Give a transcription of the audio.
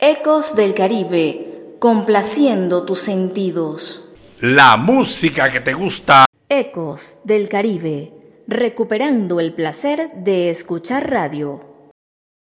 Ecos del Caribe, complaciendo tus sentidos. La música que te gusta. Ecos del Caribe, recuperando el placer de escuchar radio.